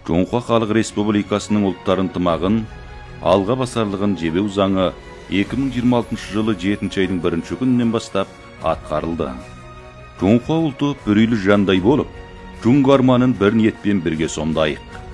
Жоңқа Халық Республикасының ұлттар ынтымағын алға басарлығын жебеу заңы 2026 жылы 7 айдың 1 күнінен бастап атқарылды. Жоңқа ұлты бүрүлү жандай болып, жүн арманын бір ниетпен бірге сомдайық.